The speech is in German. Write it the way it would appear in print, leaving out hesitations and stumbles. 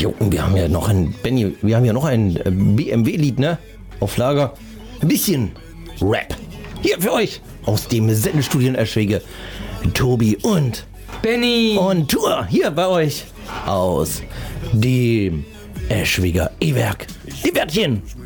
Jo, wir haben ja noch ein, Benny, wir haben ja noch ein BMW-Lied, ne? Auf Lager. Ein bisschen Rap. Hier für euch aus dem Sendestudio in Eschwege. Tobi und Benny! on Tour hier bei euch aus dem Eschweger E-Werk. Die Wörtchen.